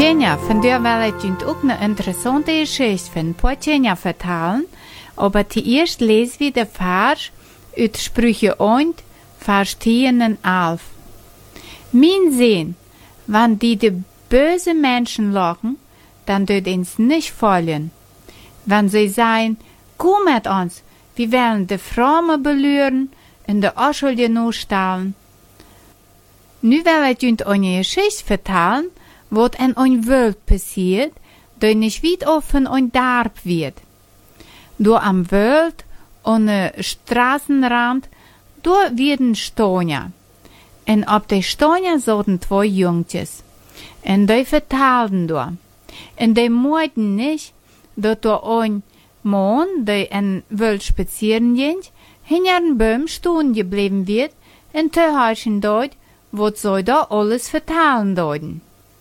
Tjenja, von der will ich auch eine interessante Geschichte von Tjenja vertellen, aber zuerst lesen wir den Vers aus Sprüche 1, Vers 10 und 11. Mein Sehen, wenn die böse Menschen lachen, dann tut uns nicht folgen. Wenn sie sagen, komm mit uns, wir wollen die Frommen belühren und die Unschuldigen nachstellen. Nu will ich euch eine Geschichte vertellen, was in een Welt passiert, die nicht weit offen und darb wird. Door am Welt und Straßenrand, door werden Stonja. En op de Stonja zaten twee Jungtjes. En die vertelden door. En die mochten nicht, dat door een man, die in Welt spazieren ging, hinter een Baum stehen geblieben wird, en te huischen dort, wat sie da alles vertellen deuten.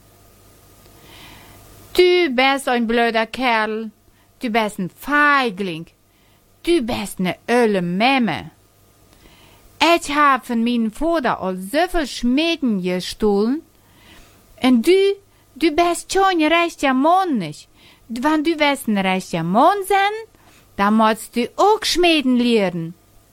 Du bist ein blöder Kerl. Du bist ein Feigling. Du bist eine ölle Memme. Ich hab von meinem Vater al so viel Schmieden gestohlen. Und du bist schon ein rechter Mann nicht. Wenn du willst ein rechter Mann sein, dann musst du auch Schmieden lernen.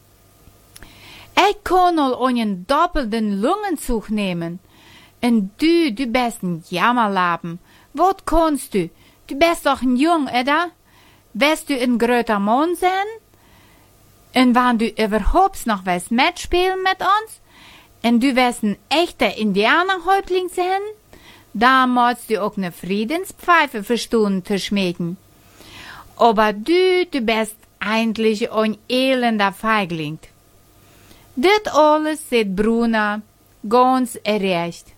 Ich kann al einen doppelten Lungenzug nehmen. Und du bist ein Jammerlappen. Was kannst du? Du bist doch ein Jung, oder? Willst du ein größer Mann sein? Und wenn du überhaupt noch willst mitspielen mit uns, und du willst ein echter Indianerhäuptling sein, dann musst du auch eine Friedenspfeife verstehen zu schmecken. Aber du bist eigentlich ein elender Feigling. Das alles sieht Bruna ganz recht.